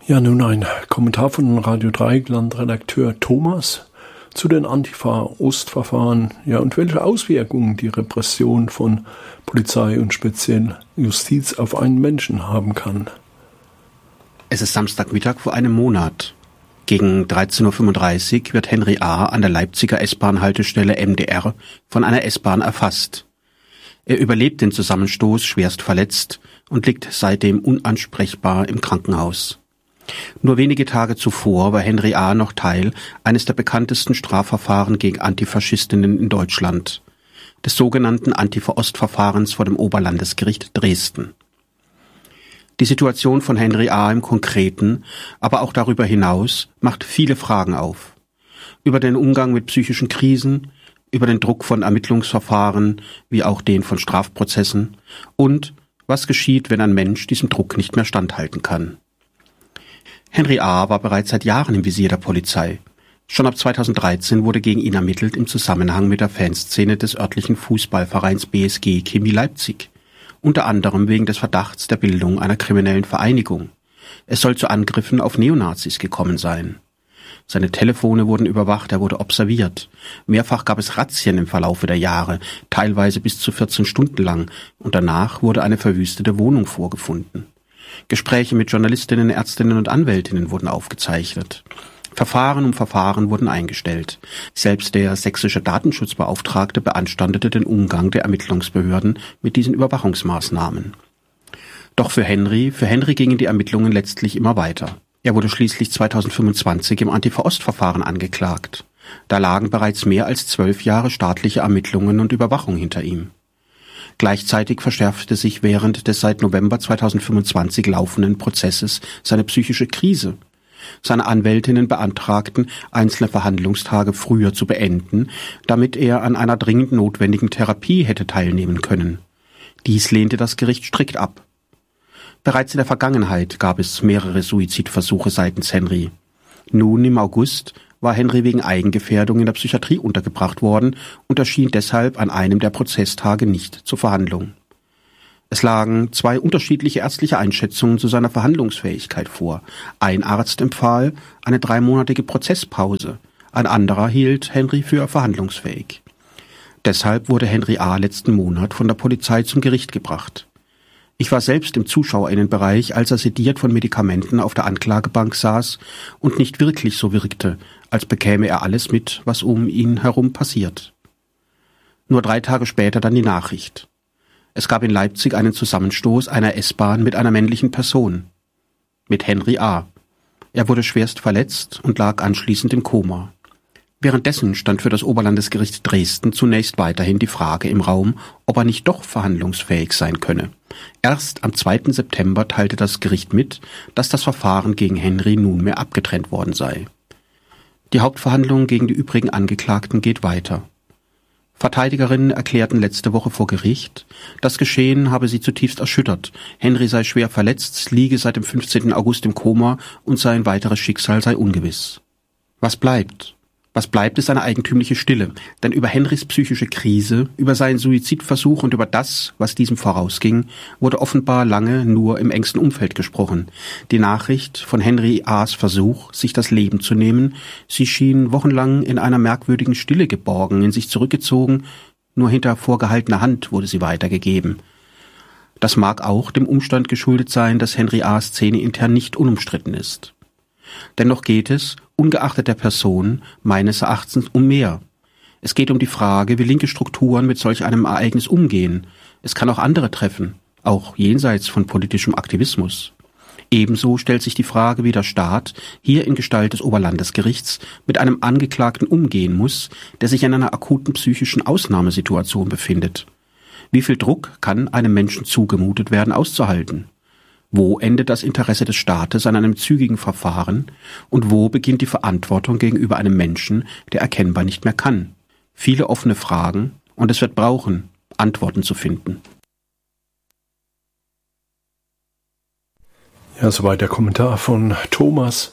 Ja, nun ein Kommentar von Radio Dreieckland-Redakteur Thomas zu den Antifa-Ostverfahren, ja, und welche Auswirkungen die Repression von Polizei und speziell Justiz auf einen Menschen haben kann. Es ist Samstagmittag vor einem Monat. Gegen 13.35 Uhr wird Henry A. an der Leipziger S-Bahn-Haltestelle MDR von einer S-Bahn erfasst. Er überlebt den Zusammenstoß schwerst verletzt und liegt seitdem unansprechbar im Krankenhaus. Nur wenige Tage zuvor war Henry A. noch Teil eines der bekanntesten Strafverfahren gegen Antifaschistinnen in Deutschland, des sogenannten Antifa-Ost-Verfahrens vor dem Oberlandesgericht Dresden. Die Situation von Henry A. im Konkreten, aber auch darüber hinaus, macht viele Fragen auf. Über den Umgang mit psychischen Krisen, über den Druck von Ermittlungsverfahren, wie auch den von Strafprozessen und was geschieht, wenn ein Mensch diesem Druck nicht mehr standhalten kann. Henry A. war bereits seit Jahren im Visier der Polizei. Schon ab 2013 wurde gegen ihn ermittelt im Zusammenhang mit der Fanszene des örtlichen Fußballvereins BSG Chemie Leipzig, unter anderem wegen des Verdachts der Bildung einer kriminellen Vereinigung. Es soll zu Angriffen auf Neonazis gekommen sein. Seine Telefone wurden überwacht, er wurde observiert. Mehrfach gab es Razzien im Verlaufe der Jahre, teilweise bis zu 14 Stunden lang, und danach wurde eine verwüstete Wohnung vorgefunden. Gespräche mit Journalistinnen, Ärztinnen und Anwältinnen wurden aufgezeichnet. Verfahren um Verfahren wurden eingestellt. Selbst der sächsische Datenschutzbeauftragte beanstandete den Umgang der Ermittlungsbehörden mit diesen Überwachungsmaßnahmen. Doch für Henry gingen die Ermittlungen letztlich immer weiter. Er wurde schließlich 2025 im Antifa-Ost-Verfahren angeklagt. Da lagen bereits mehr als 12 Jahre staatliche Ermittlungen und Überwachung hinter ihm. Gleichzeitig verschärfte sich während des seit November 2025 laufenden Prozesses seine psychische Krise. Seine Anwältinnen beantragten, einzelne Verhandlungstage früher zu beenden, damit er an einer dringend notwendigen Therapie hätte teilnehmen können. Dies lehnte das Gericht strikt ab. Bereits in der Vergangenheit gab es mehrere Suizidversuche seitens Henry. Nun im August war Henry wegen Eigengefährdung in der Psychiatrie untergebracht worden und erschien deshalb an einem der Prozesstage nicht zur Verhandlung. Es lagen 2 unterschiedliche ärztliche Einschätzungen zu seiner Verhandlungsfähigkeit vor. Ein Arzt empfahl eine 3-monatige Prozesspause, ein anderer hielt Henry für verhandlungsfähig. Deshalb wurde Henry A. letzten Monat von der Polizei zum Gericht gebracht. Ich war selbst im ZuschauerInnenbereich, als er sediert von Medikamenten auf der Anklagebank saß und nicht wirklich so wirkte, als bekäme er alles mit, was um ihn herum passiert. Nur 3 Tage später dann die Nachricht. Es gab in Leipzig einen Zusammenstoß einer S-Bahn mit einer männlichen Person. Mit Henry A. Er wurde schwerst verletzt und lag anschließend im Koma. Währenddessen stand für das Oberlandesgericht Dresden zunächst weiterhin die Frage im Raum, ob er nicht doch verhandlungsfähig sein könne. Erst am 2. September teilte das Gericht mit, dass das Verfahren gegen Henry nunmehr abgetrennt worden sei. Die Hauptverhandlung gegen die übrigen Angeklagten geht weiter. Verteidigerinnen erklärten letzte Woche vor Gericht, das Geschehen habe sie zutiefst erschüttert. Henry sei schwer verletzt, liege seit dem 15. August im Koma und sein weiteres Schicksal sei ungewiss. Was bleibt? Was bleibt, ist eine eigentümliche Stille, denn über Henrys psychische Krise, über seinen Suizidversuch und über das, was diesem vorausging, wurde offenbar lange nur im engsten Umfeld gesprochen. Die Nachricht von Henry A.'s Versuch, sich das Leben zu nehmen, sie schien wochenlang in einer merkwürdigen Stille geborgen, in sich zurückgezogen, nur hinter vorgehaltener Hand wurde sie weitergegeben. Das mag auch dem Umstand geschuldet sein, dass Henry A.'s Szene intern nicht unumstritten ist. Dennoch geht es, ungeachtet der Person, meines Erachtens um mehr. Es geht um die Frage, wie linke Strukturen mit solch einem Ereignis umgehen. Es kann auch andere treffen, auch jenseits von politischem Aktivismus. Ebenso stellt sich die Frage, wie der Staat, hier in Gestalt des Oberlandesgerichts, mit einem Angeklagten umgehen muss, der sich in einer akuten psychischen Ausnahmesituation befindet. Wie viel Druck kann einem Menschen zugemutet werden, auszuhalten? Wo endet das Interesse des Staates an einem zügigen Verfahren und wo beginnt die Verantwortung gegenüber einem Menschen, der erkennbar nicht mehr kann? Viele offene Fragen und es wird brauchen, Antworten zu finden. Ja, soweit der Kommentar von Thomas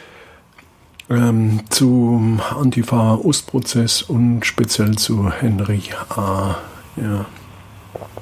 zum Antifa-Ostprozess und speziell zu Henry A. Ja.